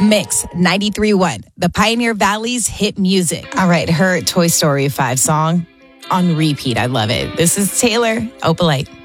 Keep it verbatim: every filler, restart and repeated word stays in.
Mix ninety-three point one, the Pioneer Valley's hit music. All right, her Toy Story five song on repeat. I love it. This is Taylor Opalite.